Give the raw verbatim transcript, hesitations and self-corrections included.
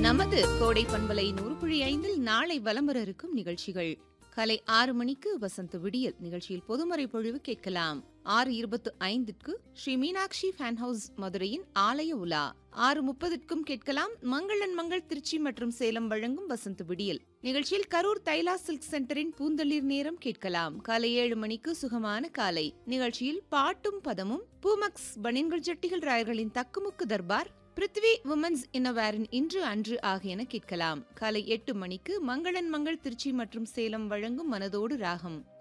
நமது கோடை பண்பலை நூறு புள்ளி ஐந்தில் நாளை வலம் வர இருக்கும் நிகழ்ச்சிகள். காலை ஆறு மணிக்கு வசந்த விடியல் நிகழ்ச்சியில் பொதுமறை பொழிவு கேட்கலாம். ஆறு இருபத்து ஐந்துக்கு ஸ்ரீ மீனாட்சி ஃபேன் ஹவுஸ் மதுரையின் ஆலய உலா. ஆறு முப்பதுக்கும் கேட்கலாம் மங்களன் மங்கள் திருச்சி மற்றும் சேலம் வழங்கும் வசந்த விடியல் நிகழ்ச்சியில் கரூர் தைலா சில்க் சென்டரின் பூந்தளிர் நேரம் கேட்கலாம். காலை ஏழு மணிக்கு சுகமான காலை நிகழ்ச்சியில் பாட்டும் பதமும் பூமக்ஸ் பனின்கள் ஜட்டிகள் ராயர்களின் தக்குமுக்கு தர்பார் பிருத்வி உமன்ஸ் இன்னவேரின் இன்று அன்று ஆகியன கேட்கலாம். காலை எட்டு மணிக்கு மங்களன் மங்கள் திருச்சி மற்றும் சேலம் வழங்கும் மனதோடு ராகம்.